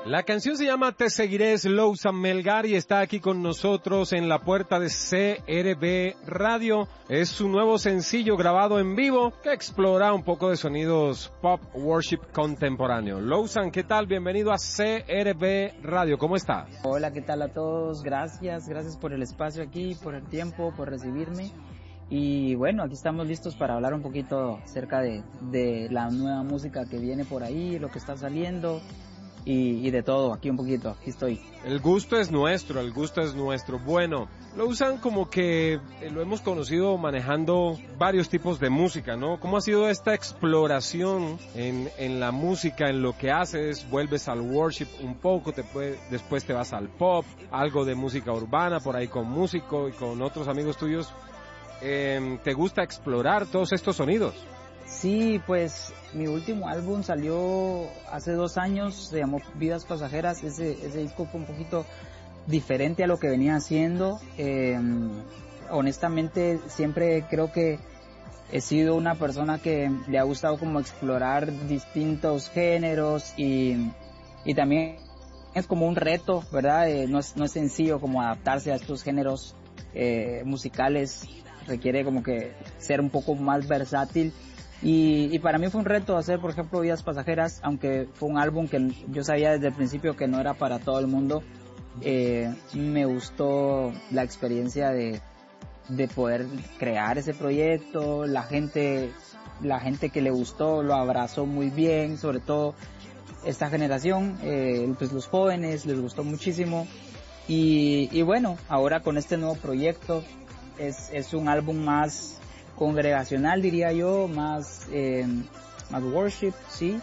La canción se llama Te Seguiré, es Lousan Melgar y está aquí con nosotros en la puerta de CRB Radio. Es su nuevo sencillo grabado en vivo que explora un poco de sonidos pop worship contemporáneo. Lousan, ¿qué tal? Bienvenido a CRB Radio, ¿cómo estás? Hola, ¿qué tal a todos? Gracias por el espacio aquí, por el tiempo, por recibirme. Y bueno, aquí estamos listos para hablar un poquito acerca de la nueva música que viene por ahí, lo que está saliendo. Y de todo, aquí un poquito, aquí estoy. El gusto es nuestro. Bueno, Lousan como que lo hemos conocido manejando varios tipos de música, ¿no? ¿Cómo ha sido esta exploración en la música, en lo que haces? Vuelves al worship un poco, después te vas al pop, algo de música urbana, por ahí con músico y con otros amigos tuyos. ¿Te gusta explorar todos estos sonidos? Sí, pues mi último álbum salió hace 2 años, se llamó Vidas Pasajeras. Ese disco fue un poquito diferente a lo que venía haciendo. Honestamente, siempre creo que he sido una persona que le ha gustado como explorar distintos géneros y también es como un reto, ¿verdad? No es sencillo como adaptarse a estos géneros musicales, requiere como que ser un poco más versátil. Y para mí fue un reto hacer, por ejemplo, Vidas Pasajeras, aunque fue un álbum que yo sabía desde el principio que no era para todo el mundo. Me gustó la experiencia de poder crear ese proyecto. La gente que le gustó lo abrazó muy bien, sobre todo esta generación, pues los jóvenes les gustó muchísimo. Y bueno, ahora con este nuevo proyecto es un álbum más congregacional, diría yo, más worship, sí,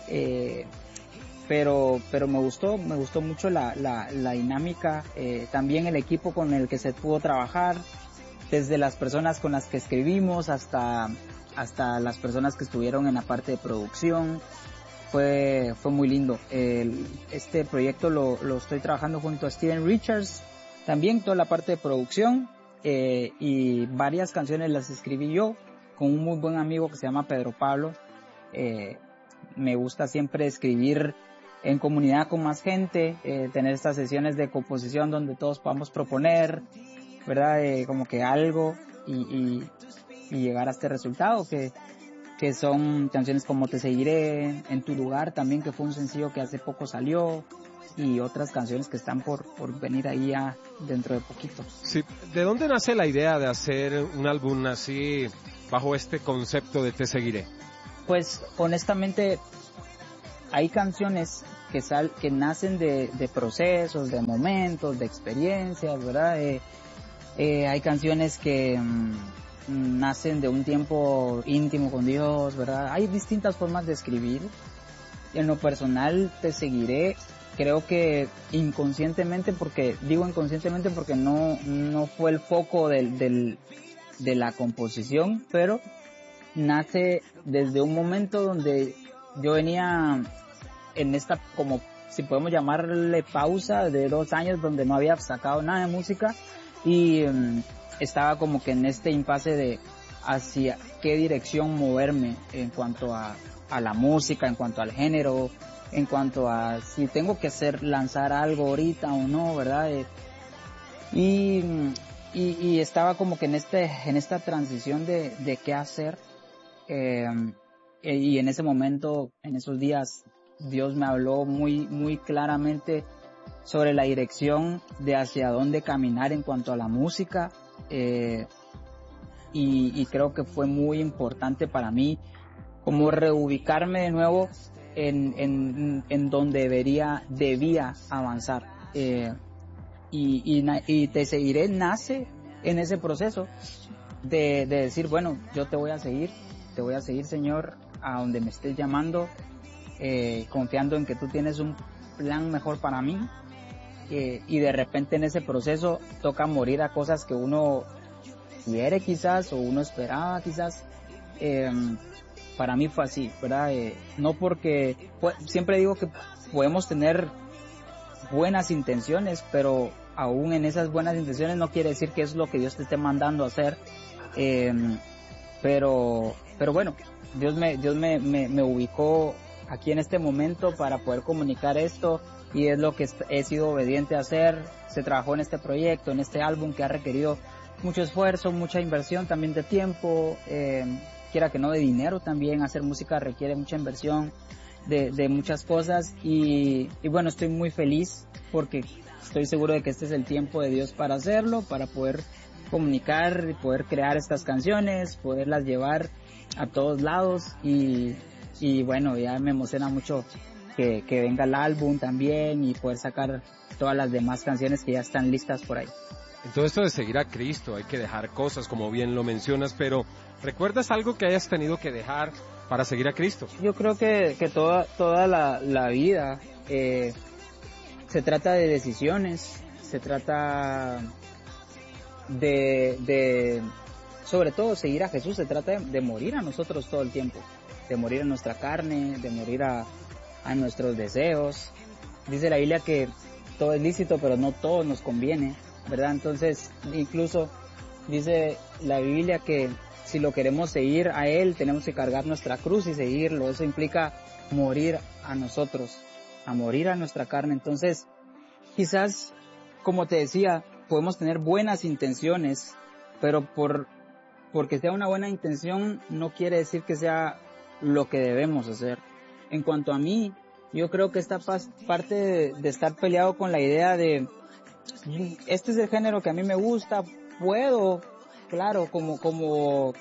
pero me gustó mucho la dinámica, también el equipo con el que se pudo trabajar, desde las personas con las que escribimos hasta las personas que estuvieron en la parte de producción. Fue muy lindo. Este proyecto lo estoy trabajando junto a Steven Richards, también toda la parte de producción. Y varias canciones las escribí yo con un muy buen amigo que se llama Pedro Pablo. Me gusta siempre escribir en comunidad con más gente, tener estas sesiones de composición donde todos podamos proponer, ¿verdad? Como que algo y llegar a este resultado que son canciones como Te Seguiré, En Tu Lugar también, que fue un sencillo que hace poco salió, y otras canciones que están por venir ahí ya dentro de poquito. Sí, ¿de dónde nace la idea de hacer un álbum así bajo este concepto de Te Seguiré? Pues honestamente hay canciones que nacen de procesos, de momentos, de experiencias, ¿verdad? Hay canciones que nacen de un tiempo íntimo con Dios, ¿verdad? Hay distintas formas de escribir. En lo personal, Te Seguiré, creo que inconscientemente, porque digo inconscientemente porque no fue el foco de la composición, pero nace desde un momento donde yo venía en esta, como si podemos llamarle, pausa de 2 años donde no había sacado nada de música y estaba como que en este impasse de hacia qué dirección moverme en cuanto a la música, en cuanto al género, en cuanto a si tengo que lanzar algo ahorita o no, ¿verdad? Y estaba como que en esta transición de qué hacer, y en ese momento, en esos días, Dios me habló muy claramente sobre la dirección de hacia dónde caminar en cuanto a la música, y creo que fue muy importante para mí como reubicarme de nuevo en donde debía avanzar, y Te Seguiré nace en ese proceso de decir, bueno, yo te voy a seguir Señor a donde me estés llamando, confiando en que tú tienes un plan mejor para mí, y de repente en ese proceso toca morir a cosas que uno quiere quizás o uno esperaba quizás. Para mí fue así, ¿verdad? No porque, siempre digo que podemos tener buenas intenciones, pero aún en esas buenas intenciones no quiere decir que es lo que Dios te esté mandando a hacer. Pero bueno, Dios me ubicó aquí en este momento para poder comunicar esto, y es lo que he sido obediente a hacer. Se trabajó en este proyecto, en este álbum que ha requerido mucho esfuerzo, mucha inversión también de tiempo, quiera que no de dinero también. Hacer música requiere mucha inversión de muchas cosas, y bueno, estoy muy feliz porque estoy seguro de que este es el tiempo de Dios para hacerlo, para poder comunicar y poder crear estas canciones, poderlas llevar a todos lados, y bueno, ya me emociona mucho que venga el álbum también y poder sacar todas las demás canciones que ya están listas por ahí. En todo esto de seguir a Cristo hay que dejar cosas, como bien lo mencionas, pero ¿recuerdas algo que hayas tenido que dejar para seguir a Cristo? Yo creo que toda la vida se trata de decisiones, se trata de sobre todo seguir a Jesús, se trata de morir a nosotros todo el tiempo, de morir a nuestra carne, de morir a nuestros deseos. Dice la Biblia que todo es lícito, pero no todo nos conviene, ¿verdad? Entonces, incluso dice la Biblia que si lo queremos seguir a Él, tenemos que cargar nuestra cruz y seguirlo. Eso implica morir a nosotros, a morir a nuestra carne. Entonces, quizás, como te decía, podemos tener buenas intenciones, pero porque sea una buena intención no quiere decir que sea lo que debemos hacer. En cuanto a mí, yo creo que esta parte de estar peleado con la idea de este es el género que a mí me gusta, puedo, claro, como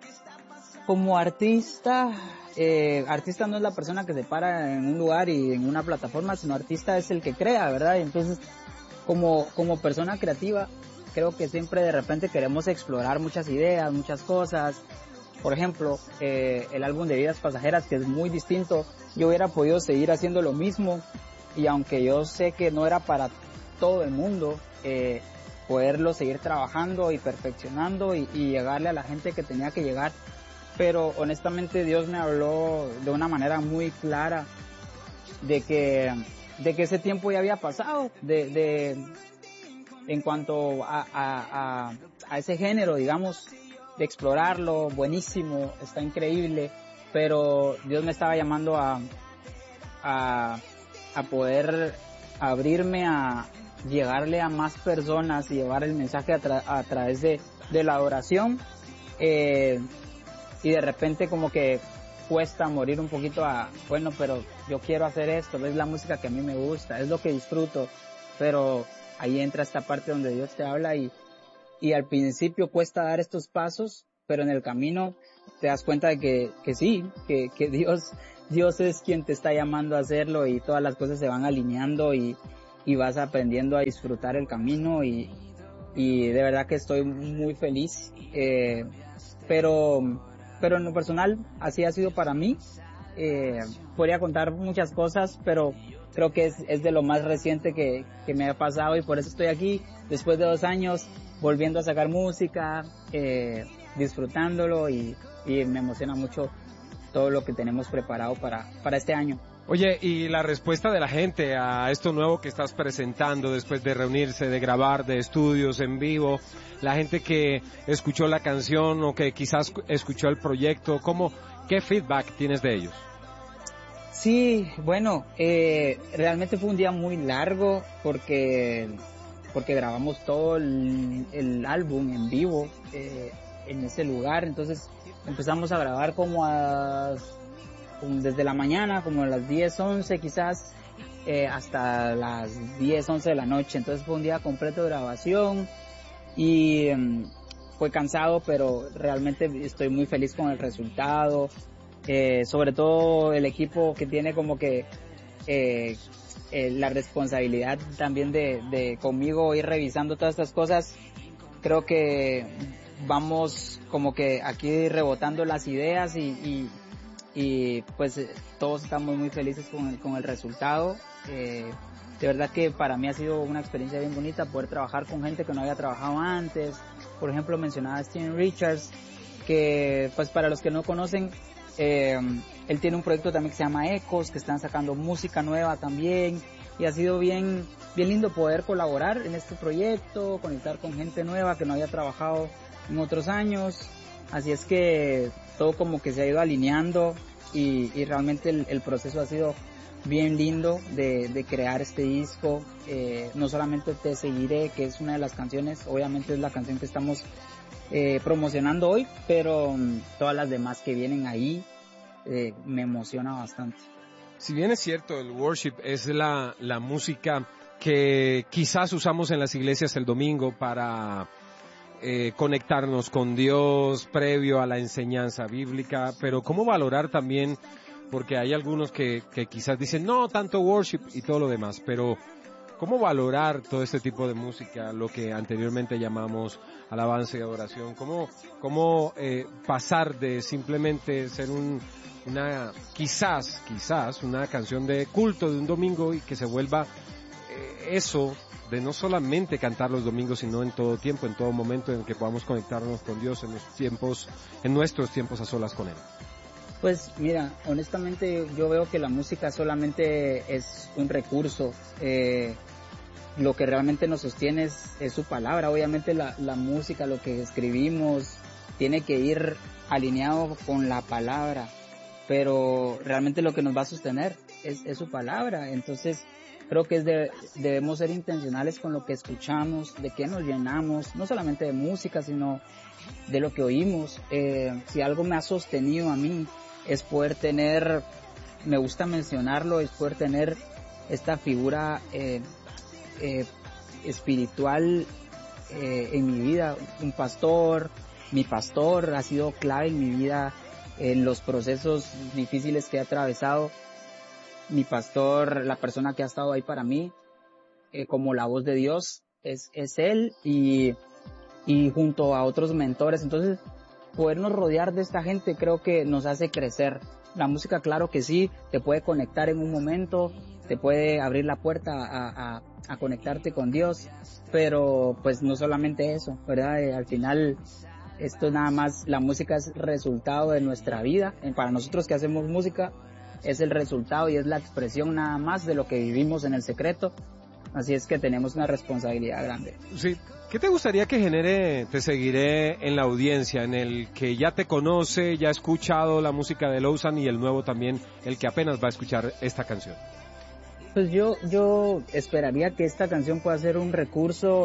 artista, artista no es la persona que se para en un lugar y en una plataforma, sino artista es el que crea, ¿verdad? Y entonces, como persona creativa, creo que siempre de repente queremos explorar muchas ideas, muchas cosas. Por ejemplo, el álbum de Vidas Pasajeras, que es muy distinto, yo hubiera podido seguir haciendo lo mismo, y aunque yo sé que no era para todo el mundo, poderlo seguir trabajando y perfeccionando y llegarle a la gente que tenía que llegar. Pero honestamente Dios me habló de una manera muy clara de que ese tiempo ya había pasado, en cuanto a ese género, digamos, de explorarlo. Buenísimo, está increíble, pero Dios me estaba llamando a poder abrirme a llegarle a más personas y llevar el mensaje a través de la oración, y de repente como que cuesta morir un poquito bueno, pero yo quiero hacer esto, es la música que a mí me gusta, es lo que disfruto, pero ahí entra esta parte donde Dios te habla, y al principio cuesta dar estos pasos, pero en el camino te das cuenta de que sí, que Dios es quien te está llamando a hacerlo, y todas las cosas se van alineando, y vas aprendiendo a disfrutar el camino, y de verdad que estoy muy feliz, pero en lo personal así ha sido para mí. Podría contar muchas cosas, pero creo que es de lo más reciente que me ha pasado, y por eso estoy aquí después de 2 años volviendo a sacar música, disfrutándolo, y me emociona mucho todo lo que tenemos preparado para este año. Oye, y la respuesta de la gente a esto nuevo que estás presentando después de reunirse, de grabar, de estudios en vivo, la gente que escuchó la canción o que quizás escuchó el proyecto, ¿qué feedback tienes de ellos? Sí, bueno, realmente fue un día muy largo porque grabamos todo el álbum en vivo en ese lugar. Entonces empezamos a grabar como desde la mañana, como a las 10, 11 quizás, hasta las 10, 11 de la noche. Entonces fue un día completo de grabación, y fue cansado, pero realmente estoy muy feliz con el resultado. Sobre todo el equipo que tiene como que la responsabilidad también de conmigo ir revisando todas estas cosas. Creo que vamos como que aquí rebotando las ideas, y pues todos estamos muy felices con el resultado. De verdad que para mí ha sido una experiencia bien bonita poder trabajar con gente que no había trabajado antes. Por ejemplo, mencionaba a Steven Richards, que pues para los que no conocen, él tiene un proyecto también que se llama Ecos, que están sacando música nueva también, y ha sido bien lindo poder colaborar en este proyecto, conectar con gente nueva que no había trabajado en otros años. Así es que todo como que se ha ido alineando, y realmente el proceso ha sido bien lindo de crear este disco. No solamente Te Seguiré, que es una de las canciones, obviamente es la canción que estamos promocionando hoy, pero todas las demás que vienen ahí me emociona bastante. Si bien es cierto, el worship es la música que quizás usamos en las iglesias el domingo para conectarnos con Dios previo a la enseñanza bíblica, pero ¿cómo valorar también? Porque hay algunos que quizás dicen, no, tanto worship y todo lo demás, pero ¿cómo valorar todo este tipo de música, lo que anteriormente llamamos alabanza y adoración? ¿Cómo pasar de simplemente ser quizás una canción de culto de un domingo y que se vuelva eso de no solamente cantar los domingos, sino en todo tiempo, en todo momento en el que podamos conectarnos con Dios en nuestros tiempos a solas con Él? Pues mira, honestamente yo veo que la música solamente es un recurso. Lo que realmente nos sostiene es su palabra. Obviamente la música, lo que escribimos, tiene que ir alineado con la palabra, pero realmente lo que nos va a sostener es su palabra. Entonces creo que debemos ser intencionales con lo que escuchamos, de qué nos llenamos, no solamente de música, sino de lo que oímos. Si algo me ha sostenido a mí es poder tener, me gusta mencionarlo, es poder tener esta figura espiritual en mi vida. Un pastor, mi pastor ha sido clave en mi vida, en los procesos difíciles que he atravesado. Mi pastor, la persona que ha estado ahí para mí, como la voz de Dios, es él, y junto a otros mentores. Entonces, podernos rodear de esta gente creo que nos hace crecer. La música, claro que sí, te puede conectar en un momento, te puede abrir la puerta a conectarte con Dios, pero pues no solamente eso, ¿verdad? Al final, esto nada más, la música es resultado de nuestra vida. Para nosotros que hacemos música, es el resultado y es la expresión nada más de lo que vivimos en el secreto. Así es que tenemos una responsabilidad grande. Sí. ¿Qué te gustaría que genere Te Seguiré en la audiencia, en el que ya te conoce, ya ha escuchado la música de Lousan y el nuevo también, el que apenas va a escuchar esta canción? Pues yo esperaría que esta canción pueda ser un recurso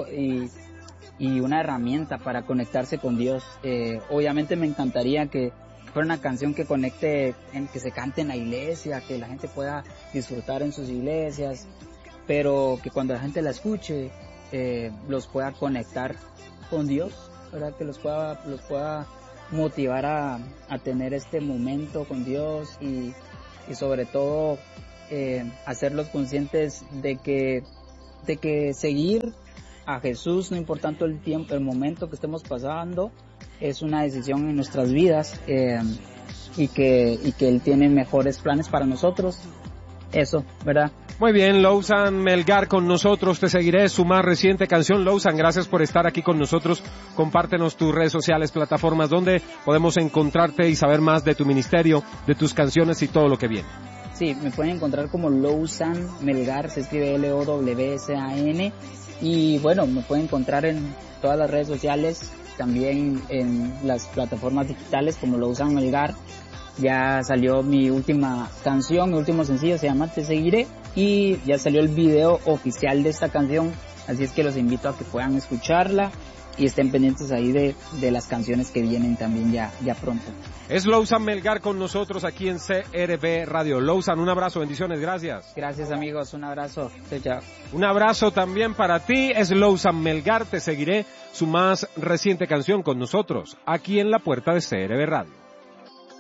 y una herramienta para conectarse con Dios. Obviamente me encantaría que fuera una canción que conecte, que se cante en la iglesia, que la gente pueda disfrutar en sus iglesias, pero que cuando la gente la escuche, los pueda conectar con Dios, ¿verdad? Que los pueda motivar a tener este momento con Dios y sobre todo hacerlos conscientes de que seguir a Jesús, no importando el tiempo, el momento que estemos pasando, es una decisión en nuestras vidas, y que Él tiene mejores planes para nosotros. Eso, ¿verdad? Muy bien, Lousan Melgar con nosotros, Te Seguiré, su más reciente canción. Lousan, gracias por estar aquí con nosotros. Compártenos tus redes sociales, plataformas, donde podemos encontrarte y saber más de tu ministerio, de tus canciones y todo lo que viene. Sí, me pueden encontrar como Lousan Melgar, se escribe Lowsan, y bueno, me pueden encontrar en todas las redes sociales, también en las plataformas digitales como Lousan Melgar. Ya salió mi última canción, mi último sencillo, se llama Te Seguiré, y ya salió el video oficial de esta canción, así es que los invito a que puedan escucharla y estén pendientes ahí de las canciones que vienen también ya pronto. Es Lousan Melgar con nosotros aquí en CRB Radio. Lousan, un abrazo, bendiciones, gracias. Gracias amigos, un abrazo. Chao, chao. Un abrazo también para ti, es Lousan Melgar, Te Seguiré, su más reciente canción con nosotros, aquí en la puerta de CRB Radio.